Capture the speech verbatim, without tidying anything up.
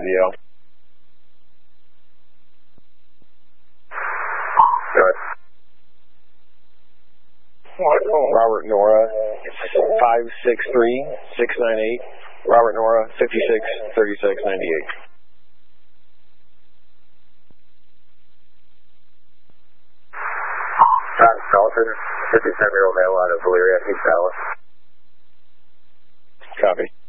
Indio. Good. Robert Nora, five six three, six nine eight. Robert Nora, fifty-six thirty-six ninety-eight. John Shelton, fifty-seven-year-old male out of Valeria, East Dallas. Copy.